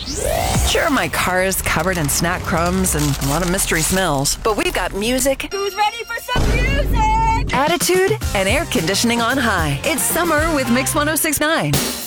Sure, my car is covered in snack crumbs and a lot of mystery smells, but we've got music. Who's ready for some music? Attitude and air conditioning on high. It's summer with Mix 1069.